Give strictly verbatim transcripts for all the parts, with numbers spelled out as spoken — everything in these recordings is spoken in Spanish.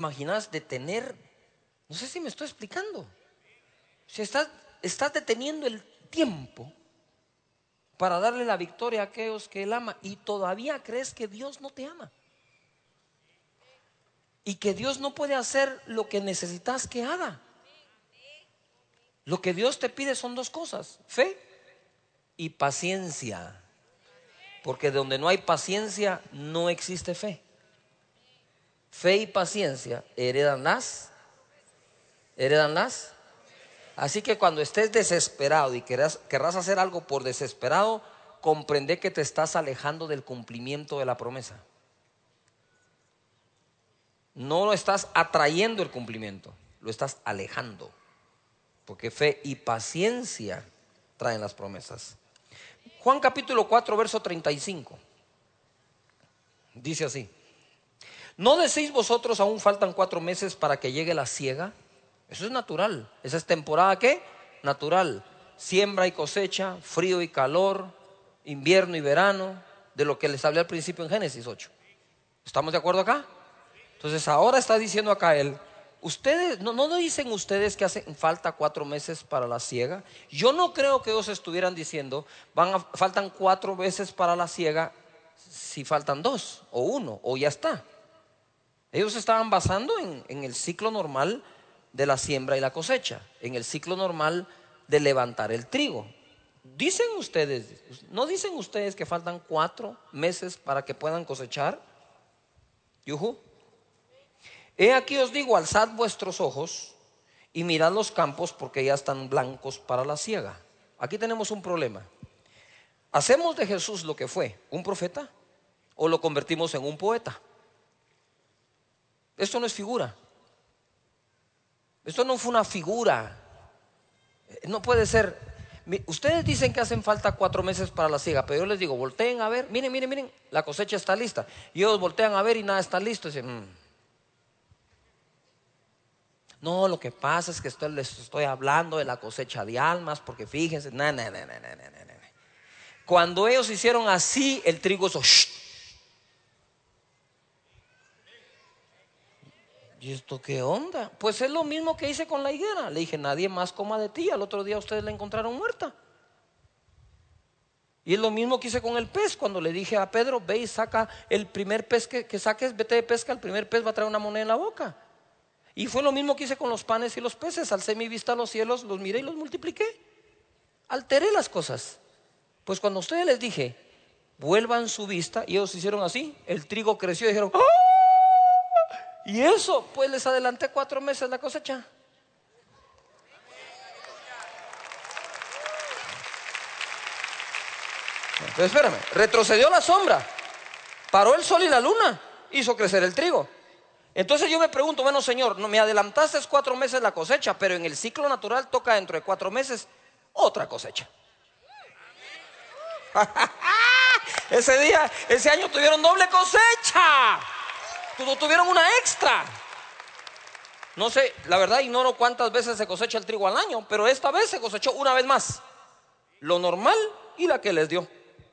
imaginas detener? No sé si me estoy explicando. Si estás, estás deteniendo el tiempo para darle la victoria a aquellos que Él ama, y todavía crees que Dios no te ama y que Dios no puede hacer lo que necesitas que haga. Lo que Dios te pide son dos cosas: fe y paciencia, porque donde no hay paciencia no existe fe. Fe y paciencia heredan las heredan las Así que cuando estés desesperado y querrás, querrás hacer algo por desesperado, comprende que te estás alejando del cumplimiento de la promesa. No lo estás atrayendo el cumplimiento, lo estás alejando, porque fe y paciencia traen las promesas. Juan capítulo cuatro verso treinta y cinco dice así: ¿no decís vosotros aún faltan cuatro meses para que llegue la siega? Eso es natural. Esa es temporada, ¿qué? Natural. Siembra y cosecha, frío y calor, invierno y verano, de lo que les hablé al principio en Génesis ocho. ¿Estamos de acuerdo acá? Entonces ahora está diciendo acá él: ustedes, no, no dicen ustedes que hacen falta cuatro meses para la siega. Yo no creo que ellos estuvieran diciendo van a, faltan cuatro meses para la siega si faltan dos o uno o ya está. Ellos estaban basando en, en el ciclo normal de la siembra y la cosecha, en el ciclo normal de levantar el trigo. Dicen ustedes, ¿no dicen ustedes que faltan cuatro meses para que puedan cosechar? Yuhu. He aquí os digo, alzad vuestros ojos y mirad los campos, porque ya están blancos para la siega. Aquí tenemos un problema. ¿Hacemos de Jesús lo que fue? ¿Un profeta? ¿O lo convertimos en un poeta? Esto no es figura. Esto no fue una figura. No puede ser. Ustedes dicen que hacen falta cuatro meses para la siega, pero yo les digo, volteen a ver, miren, miren, miren, la cosecha está lista. Y ellos voltean a ver y nada está listo. Y dicen, mmm. No, lo que pasa es que estoy, les estoy hablando de la cosecha de almas, porque fíjense, no, no, no, no, no, no, no. Cuando ellos hicieron así, el trigo hizo shh. ¿Y esto qué onda? Pues es lo mismo que hice con la higuera. Le dije, nadie más coma de ti. Al otro día ustedes la encontraron muerta. Y es lo mismo que hice con el pez. Cuando le dije a Pedro, ve y saca el primer pez que, que saques, vete de pesca, el primer pez va a traer una moneda en la boca. Y fue lo mismo que hice con los panes y los peces. Alcé mi vista a los cielos, los miré y los multipliqué. Alteré las cosas. Pues cuando a ustedes les dije, vuelvan su vista, y ellos hicieron así, el trigo creció y dijeron, ¡ah! Y eso, pues les adelanté cuatro meses la cosecha. Entonces espérame, retrocedió la sombra, paró el sol y la luna, hizo crecer el trigo. Entonces yo me pregunto, bueno Señor, no me adelantaste cuatro meses la cosecha, pero en el ciclo natural toca dentro de cuatro meses otra cosecha. Ese día, ese año tuvieron doble cosecha. Tuvieron una extra. No sé, la verdad ignoro cuántas veces se cosecha el trigo al año, pero esta vez se cosechó una vez más, lo normal y la que les dio.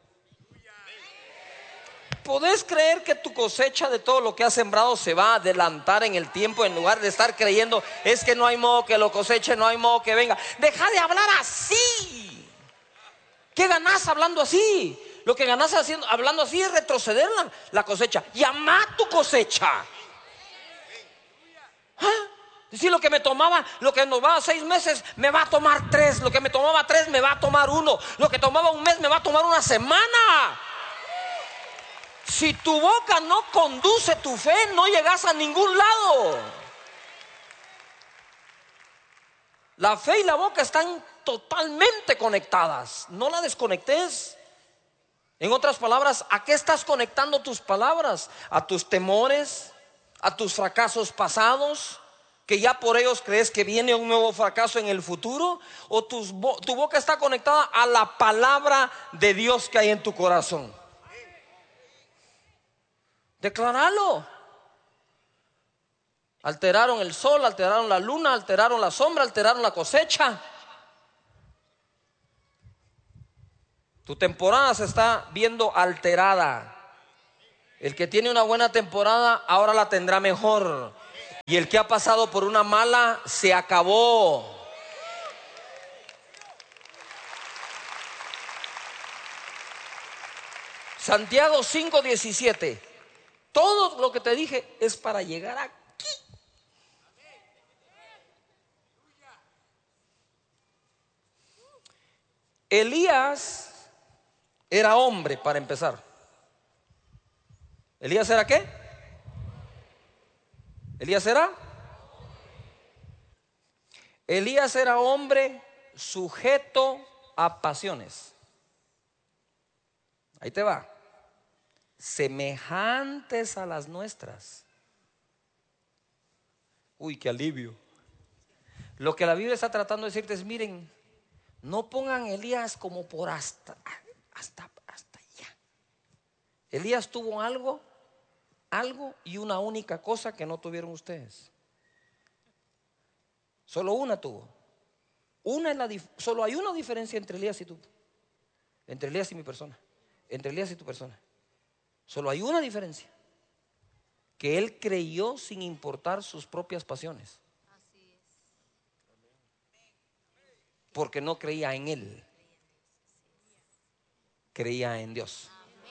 ¿Podés creer que tu cosecha de todo lo que has sembrado se va a adelantar en el tiempo, en lugar de estar creyendo es que no hay modo que lo coseche, no hay modo que venga? Deja de hablar así. ¿Qué ganás hablando así? Lo que ganás haciendo, hablando así es retroceder la, la cosecha. Llama tu cosecha. ¿Ah? Decir, lo que me tomaba, lo que nos va a seis meses, me va a tomar tres. Lo que me tomaba tres, me va a tomar uno. Lo que tomaba un mes, me va a tomar una semana. Si tu boca no conduce tu fe, no llegas a ningún lado. La fe y la boca están totalmente conectadas. No la desconectes. En otras palabras, ¿a qué estás conectando tus palabras? ¿A tus temores? ¿A tus fracasos pasados? ¿Que ya por ellos crees que viene un nuevo fracaso en el futuro? ¿O tus, tu boca está conectada a la palabra de Dios que hay en tu corazón? Decláralo. Alteraron el sol, alteraron la luna, alteraron la sombra, alteraron la cosecha. Tu temporada se está viendo alterada. El que tiene una buena temporada ahora la tendrá mejor. Y el que ha pasado por una mala se acabó. Santiago cinco diecisiete. Todo lo que te dije es para llegar aquí. Elías era hombre, para empezar. ¿Elías era qué? ¿Elías era? Elías era hombre sujeto a pasiones. Ahí te va. Semejantes a las nuestras. Uy, qué alivio. Lo que la Biblia está tratando de decirte es: miren, no pongan a Elías como por hasta, hasta, hasta allá. Elías tuvo algo, algo y una única cosa que no tuvieron ustedes. Solo una tuvo. Una es la dif- solo hay una diferencia entre Elías y tú. Entre Elías y mi persona. Entre Elías y tu persona. Solo hay una diferencia: que él creyó sin importar sus propias pasiones. Porque no creía en él, creía en Dios.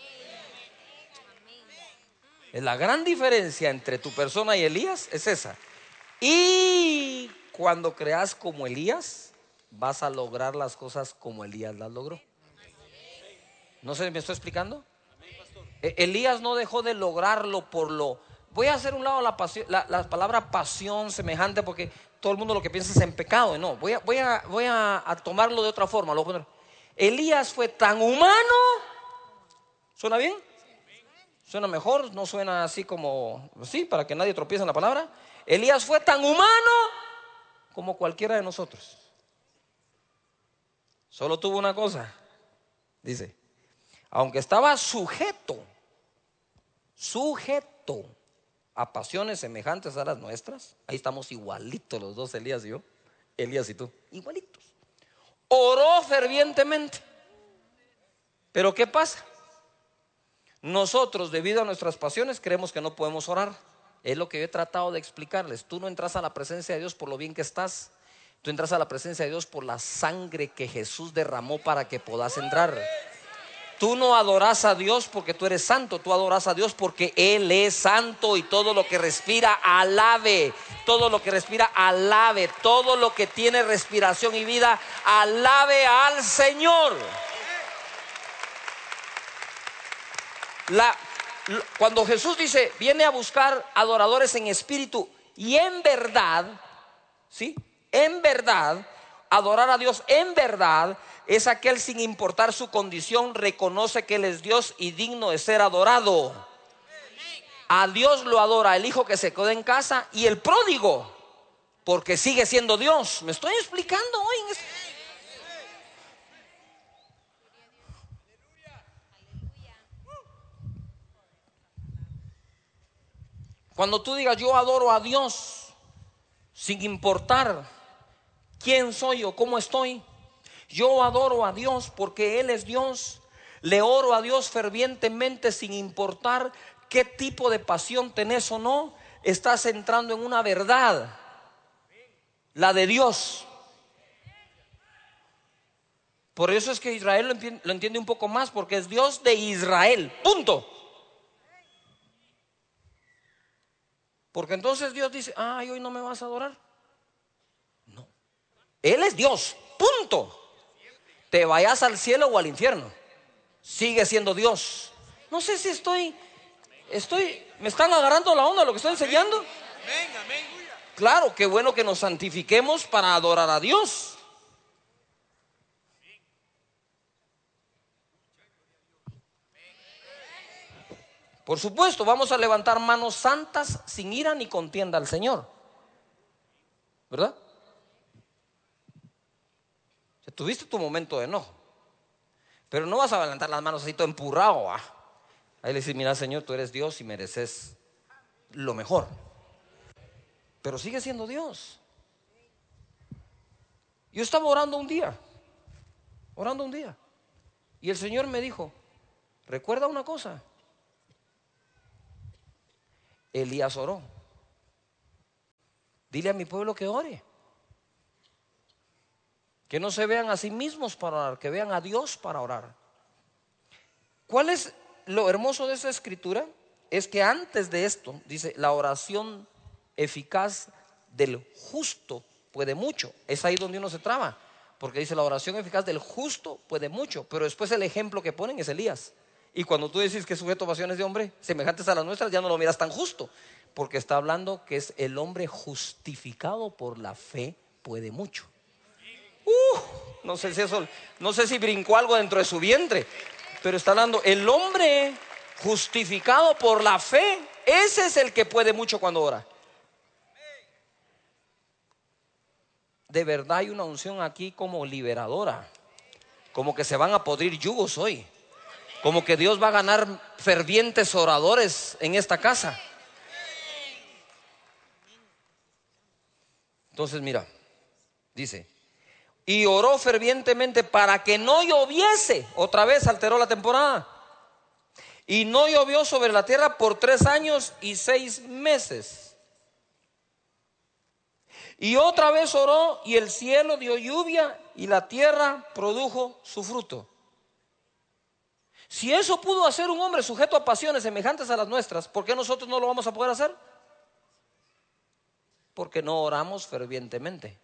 Es la gran diferencia entre tu persona y Elías, es esa. Y cuando creas como Elías, vas a lograr las cosas como Elías las logró. ¿No se me estoy explicando? E- Elías no dejó de lograrlo por lo... Voy a hacer un lado la, pasión, la, la palabra pasión semejante, porque todo el mundo lo que piensa es en pecado. No, voy a, voy a, voy a, a tomarlo de otra forma. Lo voy a poner. Elías fue tan humano. ¿Suena bien? ¿Suena mejor? No suena así como... Sí, para que nadie tropiece en la palabra. Elías fue tan humano como cualquiera de nosotros. Solo tuvo una cosa. Dice: aunque estaba sujeto, sujeto a pasiones semejantes a las nuestras. Ahí estamos igualitos los dos, Elías y yo. Elías y tú, igualitos. Oró fervientemente. Pero ¿qué pasa? Nosotros, debido a nuestras pasiones, creemos que no podemos orar. Es lo que yo he tratado de explicarles. Tú no entras a la presencia de Dios por lo bien que estás. Tú entras a la presencia de Dios por la sangre que Jesús derramó para que puedas entrar. Tú no adoras a Dios porque tú eres santo. Tú adoras a Dios porque Él es santo. Y todo lo que respira, alabe. Todo lo que respira, alabe. Todo lo que tiene respiración y vida, alabe al Señor. La, cuando Jesús dice: viene a buscar adoradores en espíritu y en verdad, ¿sí? En verdad, adorar a Dios en verdad es aquel, sin importar su condición, reconoce que Él es Dios y digno de ser adorado. A Dios lo adora el hijo que se quedó en casa y el pródigo, porque sigue siendo Dios. ¿Me estoy explicando hoy en este? Cuando tú digas: yo adoro a Dios, sin importar quién soy o cómo estoy, yo adoro a Dios porque Él es Dios. Le oro a Dios fervientemente, sin importar qué tipo de pasión tenés o no. Estás entrando en una verdad, la de Dios. Por eso es que Israel lo entiende, lo entiende un poco más, porque es Dios de Israel, punto. Porque entonces Dios dice: ay, hoy no me vas a adorar. No, Él es Dios, punto. Te vayas al cielo o al infierno, sigue siendo Dios. No sé si estoy Estoy, ¿me están agarrando la onda de lo que estoy enseñando? Claro, qué bueno que nos santifiquemos para adorar a Dios. Por supuesto, vamos a levantar manos santas sin ira ni contienda al Señor, ¿verdad? O sea, tuviste tu momento de enojo, pero no vas a levantar las manos así todo empurrado, ¿ah? Ahí le dices: mira, Señor, tú eres Dios y mereces lo mejor, pero sigue siendo Dios. Yo estaba orando un día, orando un día, y el Señor me dijo: recuerda una cosa, Elías oró Dile a mi pueblo que ore. Que no se vean a sí mismos para orar, que vean a Dios para orar. ¿Cuál es lo hermoso de esa escritura? Es que antes de esto dice: la oración eficaz del justo puede mucho. Es ahí donde uno se traba, porque dice: la oración eficaz del justo puede mucho. Pero después el ejemplo que ponen es Elías. Y cuando tú decís que es sujeto a pasiones de hombre semejantes a las nuestras, ya no lo miras tan justo, porque está hablando que es el hombre justificado por la fe puede mucho. Uh, no sé si eso, no sé si brincó algo dentro de su vientre, pero está hablando el hombre justificado por la fe. Ese es el que puede mucho cuando ora. De verdad hay una unción aquí como liberadora, como que se van a podrir yugos hoy, como que Dios va a ganar fervientes oradores en esta casa. Entonces mira, dice: y oró fervientemente para que no lloviese. Otra vez alteró la temporada. Y no llovió sobre la tierra por tres años y seis meses. Y otra vez oró, y el cielo dio lluvia, y la tierra produjo su fruto. Si eso pudo hacer un hombre sujeto a pasiones semejantes a las nuestras, ¿por qué nosotros no lo vamos a poder hacer? Porque no oramos fervientemente.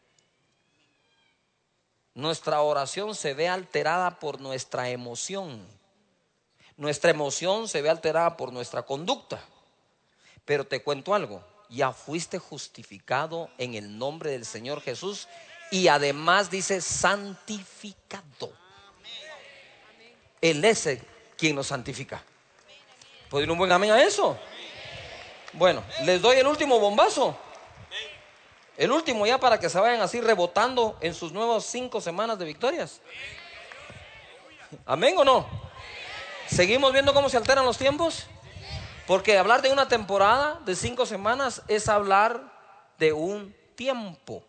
Nuestra oración se ve alterada por nuestra emoción. Nuestra emoción se ve alterada por nuestra conducta. Pero te cuento algo: ya fuiste justificado en el nombre del Señor Jesús, y además dice santificado. Él es el quien nos santifica. ¿Puede ir un buen amén a eso? Bueno, les doy el último bombazo. El último, ya para que se vayan así rebotando en sus nuevas cinco semanas de victorias. ¿Amén o no? ¿Seguimos viendo cómo se alteran los tiempos? Porque hablar de una temporada de cinco semanas es hablar de un tiempo.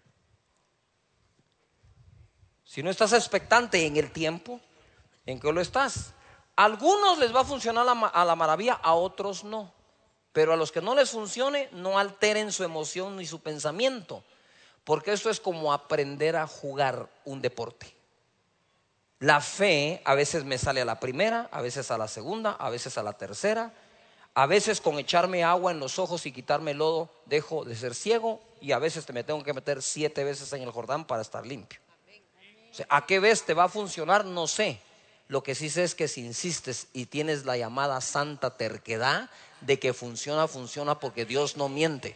Si no estás expectante en el tiempo, ¿en qué lo estás? A algunos les va a funcionar a la maravilla, a otros no. Pero a los que no les funcione, no alteren su emoción ni su pensamiento, porque esto es como aprender a jugar un deporte. La fe a veces me sale a la primera, a veces a la segunda, a veces a la tercera. A veces con echarme agua en los ojos y quitarme lodo dejo de ser ciego, y a veces te me tengo que meter siete veces en el Jordán para estar limpio. O sea, ¿a qué vez te va a funcionar? No sé. Lo que sí sé es que si insistes y tienes la llamada santa terquedad de que funciona, funciona, porque Dios no miente.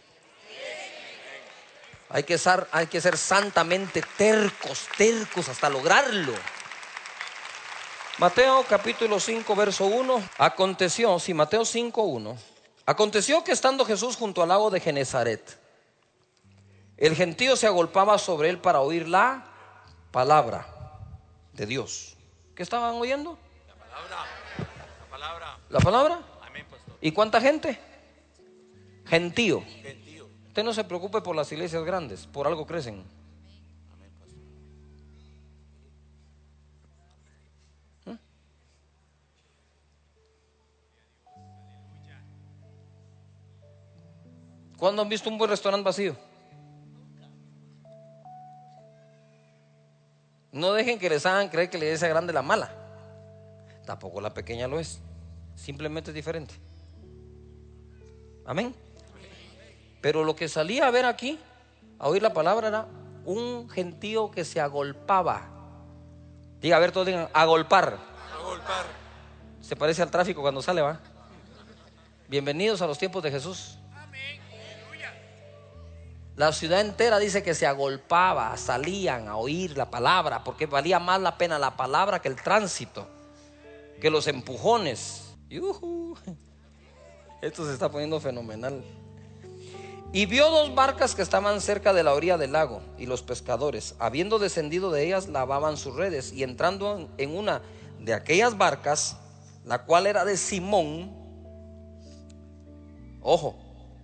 Hay que ser, hay que ser santamente tercos, tercos hasta lograrlo. Mateo capítulo cinco verso uno. Aconteció, sí, Mateo cinco uno. Aconteció que estando Jesús junto al lago de Genezaret, el gentío se agolpaba sobre él para oír la palabra de Dios. ¿Qué estaban oyendo? La palabra. La palabra. ¿La palabra? Amén, pastor. ¿Y cuánta gente? Gentío. Gentío. Usted no se preocupe por las iglesias grandes, por algo crecen. Amén, pastor. ¿Eh? ¿Cuándo han visto un buen restaurante vacío? No dejen que les hagan creer que la iglesia grande es la mala. Tampoco la pequeña lo es. Simplemente es diferente. Amén. Pero lo que salía a ver aquí, a oír la palabra, era un gentío que se agolpaba. Diga, a ver, todos digan, agolpar. Agolpar. Se parece al tráfico cuando sale, ¿va? Bienvenidos a los tiempos de Jesús. La ciudad entera dice que se agolpaba, salían a oír la palabra, porque valía más la pena la palabra que el tránsito, que los empujones. ¡Yujú! Esto se está poniendo fenomenal. Y vio dos barcas que estaban cerca de la orilla del lago, y los pescadores, habiendo descendido de ellas, lavaban sus redes. Y entrando en una de aquellas barcas, la cual era de Simón, ojo,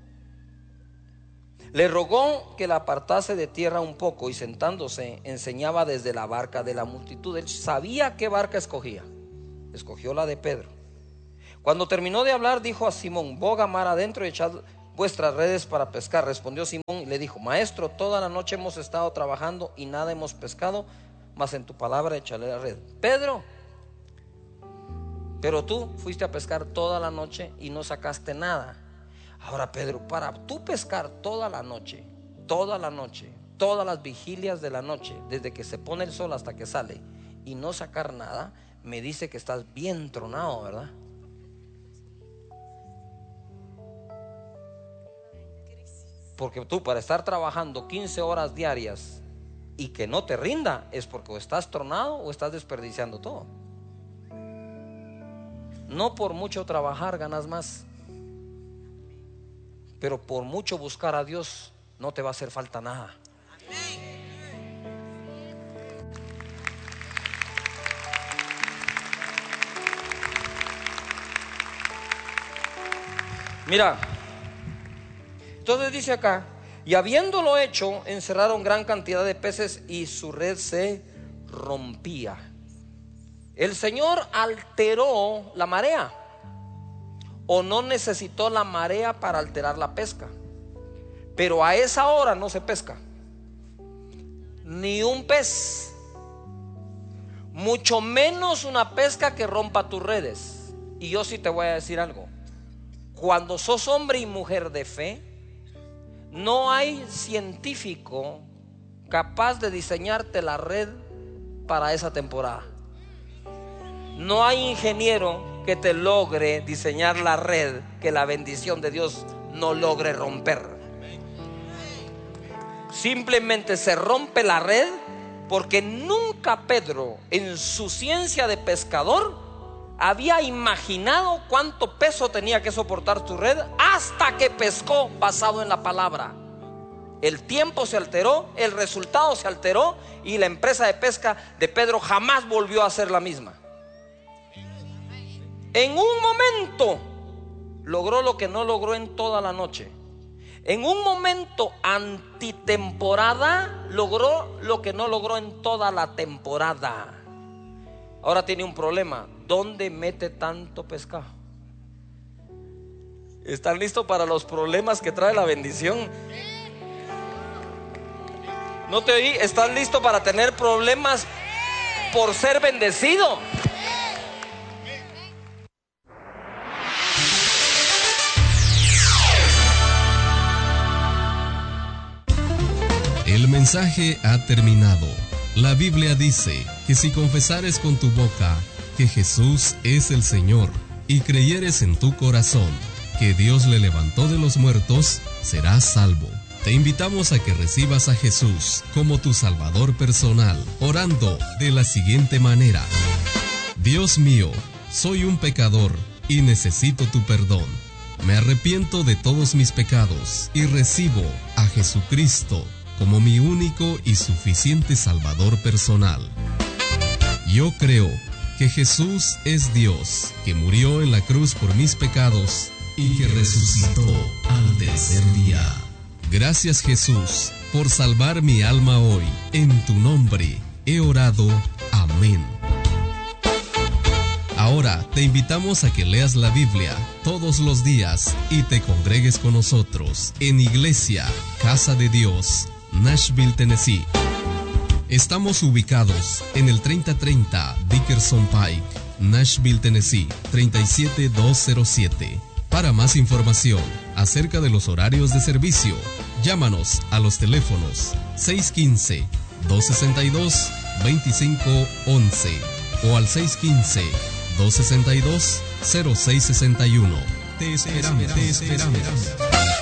le rogó que la apartase de tierra un poco, y sentándose enseñaba desde la barca de la multitud. Él sabía qué barca escogía. Escogió la de Pedro. Cuando terminó de hablar, dijo a Simón: boga mar adentro y echad vuestras redes para pescar. Respondió Simón y le dijo: Maestro, toda la noche hemos estado trabajando y nada hemos pescado, mas en tu palabra echaré la red. Pedro, pero tú fuiste a pescar toda la noche y no sacaste nada. Ahora, Pedro, para tú pescar toda la noche, toda la noche, todas las vigilias de la noche, desde que se pone el sol hasta que sale, y no sacar nada, me dice que estás bien tronado, ¿verdad? Porque tú, para estar trabajando quince horas diarias y que no te rinda, es porque o estás tronado o estás desperdiciando todo. No por mucho trabajar ganas más, pero por mucho buscar a Dios no te va a hacer falta nada. Mira, entonces dice acá: y habiéndolo hecho, encerraron gran cantidad de peces y su red se rompía. El Señor alteró la marea, o no necesitó la marea para alterar la pesca, pero a esa hora no se pesca ni un pez, mucho menos una pesca que rompa tus redes. Y yo sí te voy a decir algo: cuando sos hombre y mujer de fe, no hay científico capaz de diseñarte la red para esa temporada. No hay ingeniero que te logre diseñar la red que la bendición de Dios no logre romper. Simplemente se rompe la red porque nunca Pedro, en su ciencia de pescador, había imaginado cuánto peso tenía que soportar tu red hasta que pescó basado en la palabra. El tiempo se alteró, el resultado se alteró, y la empresa de pesca de Pedro jamás volvió a ser la misma. En un momento logró lo que no logró en toda la noche. En un momento antitemporada logró lo que no logró en toda la temporada. Ahora tiene un problema: ¿dónde mete tanto pescado? ¿Están listos para los problemas que trae la bendición? No te oí. ¿Estás listo para tener problemas por ser bendecido? El mensaje ha terminado. La Biblia dice que si confesares con tu boca que Jesús es el Señor y creyeres en tu corazón que Dios le levantó de los muertos, serás salvo. Te invitamos a que recibas a Jesús como tu Salvador personal, orando de la siguiente manera: Dios mío, soy un pecador y necesito tu perdón. Me arrepiento de todos mis pecados y recibo a Jesucristo como mi único y suficiente Salvador personal. Yo creo que Jesús es Dios, que murió en la cruz por mis pecados y que resucitó al tercer día. Gracias, Jesús, por salvar mi alma hoy. En tu nombre he orado. Amén. Ahora te invitamos a que leas la Biblia todos los días y te congregues con nosotros en Iglesia Casa de Dios, Nashville, Tennessee. Estamos ubicados en el treinta treinta Dickerson Pike, Nashville, Tennessee, treinta y siete mil doscientos siete. Para más información acerca de los horarios de servicio, llámanos a los teléfonos seis uno cinco, dos seis dos, dos cinco uno uno o al seis uno cinco, dos seis dos, cero seis seis uno. Te esperamos, te esperamos.